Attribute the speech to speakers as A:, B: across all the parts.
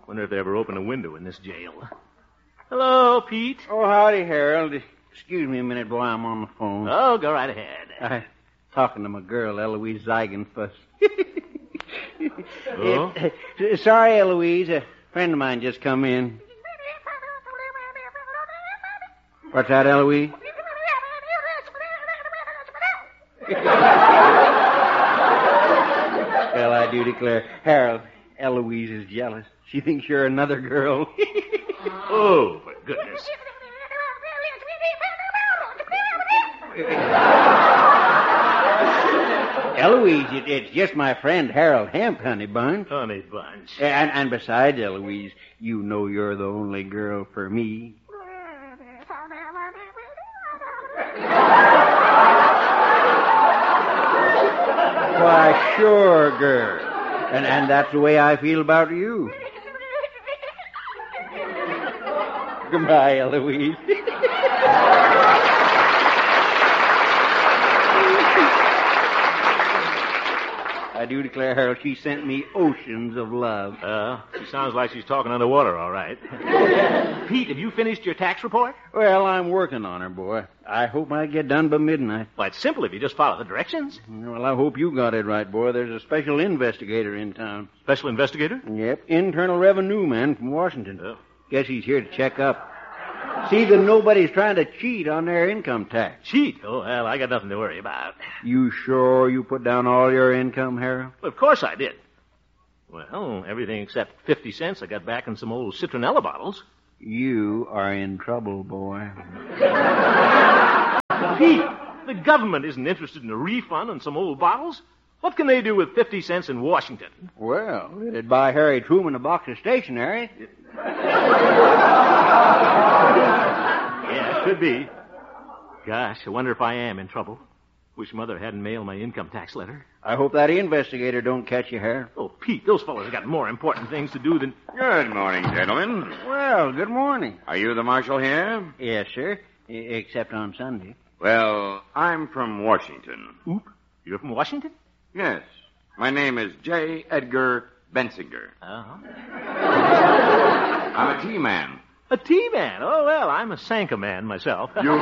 A: Wonder if they ever open a window in this jail. Hello, Pete.
B: Oh, howdy, Harold. Excuse me a minute, boy. I'm on the phone.
A: Oh, go right ahead.
B: I'm talking to my girl, Eloise Zeigenfuss.
A: Oh?
B: Sorry, Eloise. A friend of mine just come in. What's that, Eloise? Well, I do declare, Harold, Eloise is jealous. She thinks you're another girl.
A: Oh, for goodness.
B: Eloise, it's just my friend Harold Hemp, honey bun.
A: Honey bunch.
B: And besides, Eloise, you know you're the only girl for me. Why, sure, girl. And that's the way I feel about you. Goodbye, Eloise. I do declare, Harold, she sent me oceans of love.
A: She sounds like she's talking underwater, all right. Pete, have you finished your tax report?
B: Well, I'm working on her, boy. I hope I get done by midnight.
A: Well, it's simple if you just follow the directions.
B: Well, I hope you got it right, boy. There's a special investigator in town.
A: Special investigator?
B: Yep, Internal Revenue man from Washington.
A: Oh.
B: Guess he's here to check up. See that nobody's trying to cheat on their income tax.
A: Cheat? Oh, well, I got nothing to worry about.
B: You sure you put down all your income, Harold?
A: Well, of course I did. Well, everything except 50 cents I got back in some old citronella bottles.
B: You are in trouble, boy.
A: Pete, the government isn't interested in a refund on some old bottles. What can they do with 50 cents in Washington?
B: Well, it'd buy Harry Truman a box of stationery.
A: Yeah, it could be. Gosh, I wonder if I am in trouble. Wish Mother hadn't mailed my income tax letter.
B: I hope that investigator don't catch you, Harold.
A: Oh, Pete, those fellows have got more important things to do than...
C: Good morning, gentlemen.
B: Well, good morning.
C: Are you the marshal here?
B: Yes, sir. Except on Sunday.
C: Well, I'm from Washington.
A: Oop, you're from Washington?
C: Yes. My name is J. Edgar Bensinger.
A: Uh-huh.
C: I'm a tea man.
A: A tea man? Oh, well, I'm a Sanka man myself.
C: You...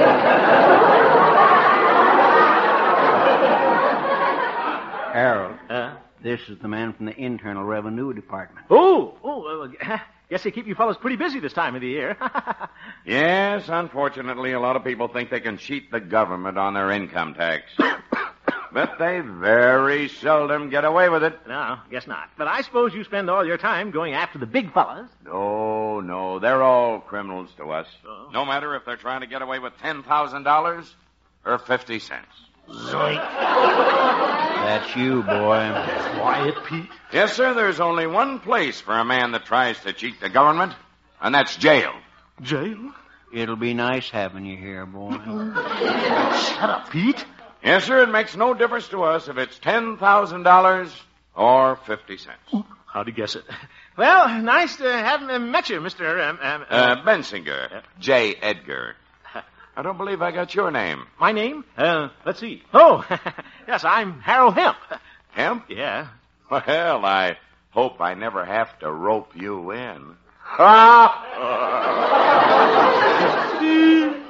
B: Harold, this is the man from the Internal Revenue Department.
A: Guess they keep you fellows pretty busy this time of the year.
C: Yes, unfortunately, a lot of people think they can cheat the government on their income tax. But they very seldom get away with it.
A: No, guess not. But I suppose you spend all your time going after the big fellas.
C: No, they're all criminals to us.
A: Oh.
C: No matter if they're trying to get away with $10,000 or 50 cents.
A: Zoink.
B: That's you, boy.
A: Quiet, Pete.
C: Yes, sir, there's only one place for a man that tries to cheat the government, and that's jail.
A: Jail?
B: It'll be nice having you here, boy.
A: Shut up, Pete.
C: Yes, sir, it makes no difference to us if it's $10,000 or 50 cents.
A: How'd you guess it? Well, nice to have met you, Mr.
C: Bensinger. J. Edgar. I don't believe I got your name.
A: My name? Let's see. Oh, yes, I'm Harold Hemp.
C: Hemp?
A: Yeah.
C: Well, I hope I never have to rope you in.